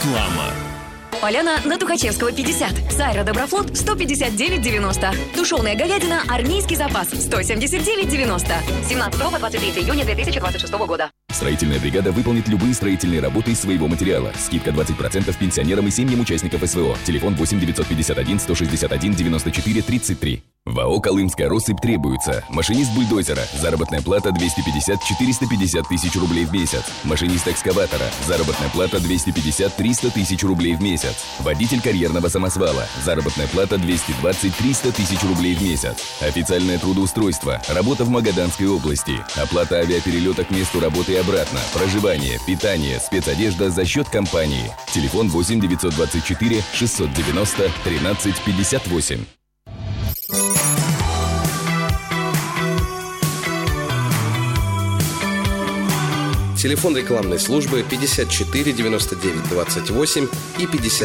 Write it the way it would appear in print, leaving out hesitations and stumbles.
Реклама. Поляна на Тухачевского, 50. Сайра Доброфлот, 159,90. Тушеная говядина «Армейский запас», 179,90. 17 по 23 июня 2026 года. Строительная бригада выполнит любые строительные работы из своего материала. Скидка 20% пенсионерам и семьям участников СВО. Телефон 8 951 161 94 33. В АО «Колымская россыпь» требуется машинист бульдозера, заработная плата 250-450 тысяч рублей в месяц. Машинист экскаватора, заработная плата 250-300 тысяч рублей в месяц. Водитель карьерного самосвала, заработная плата 220-300 тысяч рублей в месяц. Официальное трудоустройство, работа в Магаданской области, оплата авиаперелета к месту работы и обратно, проживание, питание, спецодежда за счет компании. Телефон 8 924 690 13 58. Телефон рекламной службы 54 99 28 и 54